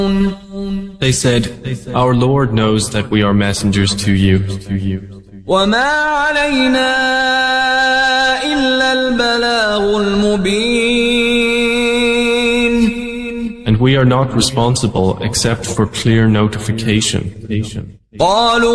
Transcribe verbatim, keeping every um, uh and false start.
They said, "Our Lord knows that we are messengers to you. وَمَا عَلَيْنَا إِلَّا الْبَلَاغُ الْمُبِينُ." And we are not responsible except for clear notification. قَالُوا